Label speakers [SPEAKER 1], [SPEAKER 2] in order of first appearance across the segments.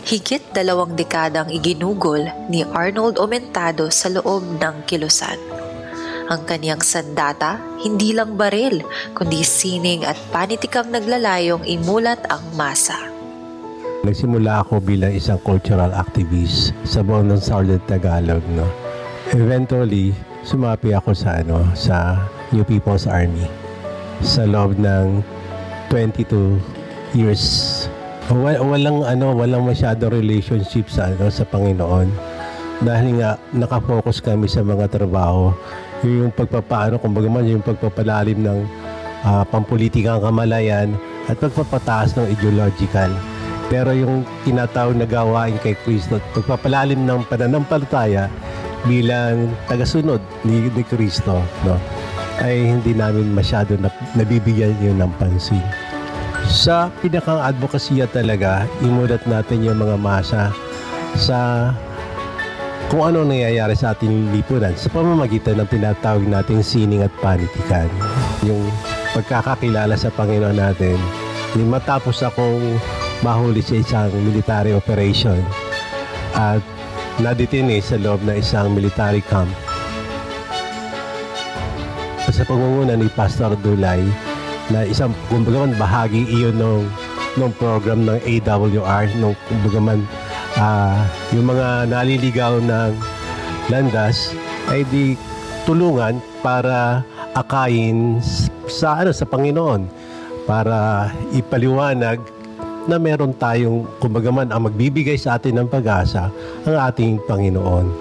[SPEAKER 1] Higit 2 dekadang iginugol ni Arnold Omentado sa loob ng kilusan. Ang kaniyang sandata, hindi lang baril, kundi sining at panitikang naglalayong imulat ang masa.
[SPEAKER 2] Nagsimula ako bilang isang cultural activist sa buong ng Southern Tagalog. No? Eventually, sumapi ako sa New People's Army sa loob ng 22 years. Walang masyadong relationship sa Panginoon dahil nga nakafocus kami sa mga trabaho, yung yung pagpapalalim ng pampulitikang kamalayan at pagpapataas ng ideological. Pero yung tinatawag na gawain kay Kristo, pagpapalalim ng pananampalataya bilang tagasunod ni Kristo, no, ay hindi namin masyado nabibigyan yun ng pansin. Sa pinakang advokasya talaga, imulat natin yung mga masa sa kung ano nangyayari sa ating lipunan sa pamamagitan ng tinatawag nating sining at panitikan. Yung pagkakakilala sa Panginoon natin, yung matapos akong mahuli sa isang military operation at nadetine sa loob ng isang military camp. Sa pangunguna ni Pastor Dulay, na isang bahagi iyon ng program ng AWR, yung mga naliligaw ng landas ay di tulungan para akayin sa Panginoon, para ipaliwanag na meron tayong ang magbibigay sa atin ng pag-asa, ang ating Panginoon.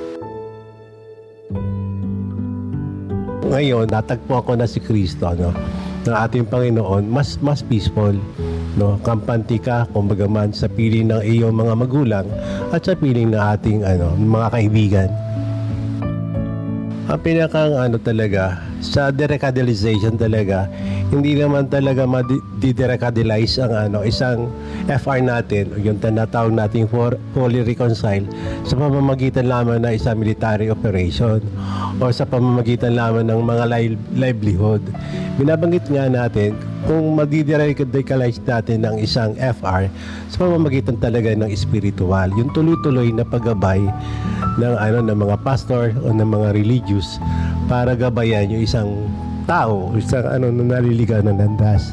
[SPEAKER 2] Ngayon, natagpo ako na si Kristo, ng ating Panginoon, mas peaceful, no? Kampante ka sa piling ng iyong mga magulang at sa piling ng ating mga kaibigan. Ang pinakang talaga sa deradicalization talaga, hindi naman talaga ma-deradicalize ang isang FR natin, yung tinatawag nating fully reconcile sa pamamagitan lamang ng isang military operation o sa pamamagitan lamang ng mga livelihood. Binabanggit nga natin kung ma-deradicalize natin ng isang FR sa pamamagitan talaga ng spiritual, yung tuloy-tuloy na paggabay ng mga pastor o ng mga religious para gabayan yung isang tao, isang naliligaw ng landas.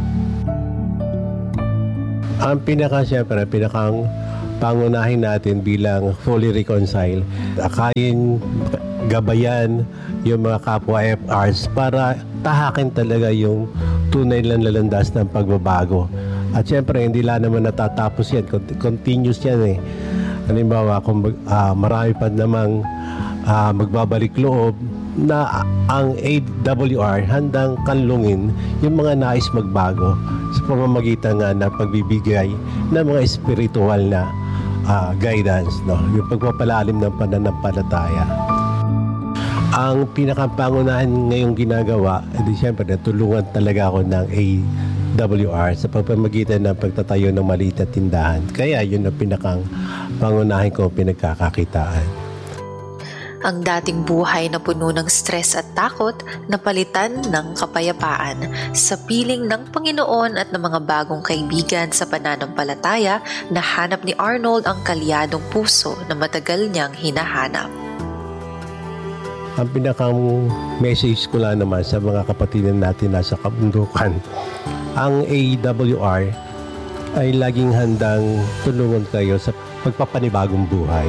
[SPEAKER 2] Ang pinakang pangunahin natin bilang fully reconcile, akayin, gabayan yung mga kapwa FRs para tahakin talaga yung tunay lang na landas ng pagbabago. At syempre, hindi lang naman natatapos yan. Continuous yan eh. Halimbawa, kung marami pa namang magbabalik loob na ang AWR handang kanlungin yung mga nais magbago sa pamamagitan nga na pagbibigay ng mga spiritual na guidance, no? Yung pagpapalalim ng pananampalataya. Ang pinakapangunahan ngayong ginagawa, siyempre natulungan talaga ako ng AWR sa pamamagitan ng pagtatayo ng maliit na tindahan. Kaya yun ang pinakang pangunahin ko pinagkakakitaan.
[SPEAKER 1] Ang dating buhay na puno ng stress at takot napalitan ng kapayapaan sa piling ng Panginoon at ng mga bagong kaibigan sa pananampalataya. Nahanap ni Arnold ang kalyadong puso na matagal niyang hinahanap.
[SPEAKER 2] Ang pinakang message ko lang naman sa mga kapatid natin nasa kabundukan, ang AWR ay laging handang tulungan kayo sa pagpapanibagong buhay.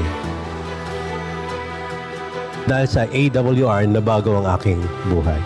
[SPEAKER 2] Dahil sa AWR, nabago ang aking buhay.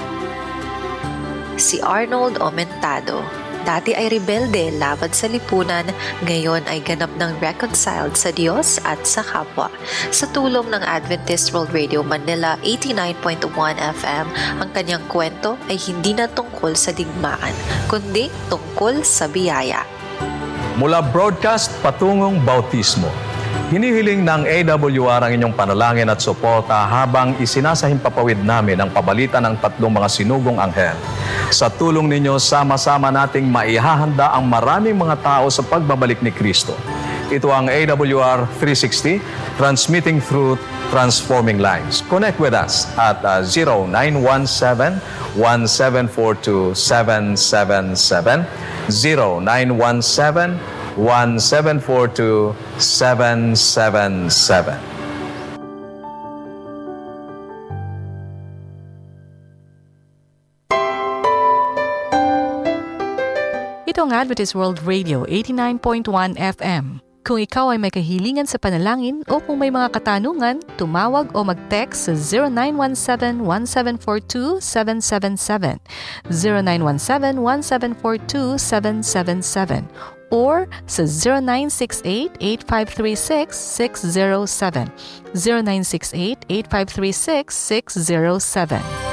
[SPEAKER 1] Si Arnold Omentado, dati ay rebelde laban sa lipunan, ngayon ay ganap ng reconciled sa Diyos at sa kapwa. Sa tulong ng Adventist World Radio Manila 89.1 FM, ang kanyang kwento ay hindi na tungkol sa digmaan, kundi tungkol sa biyaya.
[SPEAKER 3] Mula broadcast patungong bautismo, hinihiling ng AWR ang inyong panalangin at suporta habang isinasahimpapawid namin ang pabalita ng 3 mga sinugong anghel. Sa tulong ninyo, sama-sama nating maihahanda ang maraming mga tao sa pagbabalik ni Kristo. Ito ang AWR 360, transmitting through transforming lives. Connect with us at 0917-1742-777, 0917-1742-777.
[SPEAKER 4] Ito ang Adventist World Radio 89.1 FM. Kung ikaw ay may kahilingan sa panalangin o kung may mga katanungan, tumawag o mag-text sa 0917-1742-777, 0917-1742-777, or sa 0968-8536-607, 0968-8536-607.